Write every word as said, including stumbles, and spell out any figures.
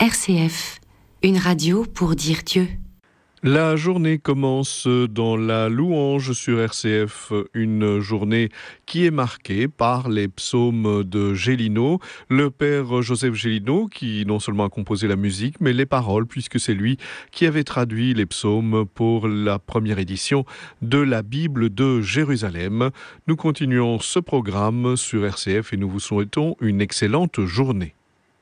R C F, une radio pour dire Dieu. La journée commence dans la louange sur R C F, une journée qui est marquée par les psaumes de Gélineau, le père Joseph Gélineau qui non seulement a composé la musique mais les paroles puisque c'est lui qui avait traduit les psaumes pour la première édition de la Bible de Jérusalem. Nous continuons ce programme sur R C F et nous vous souhaitons une excellente journée.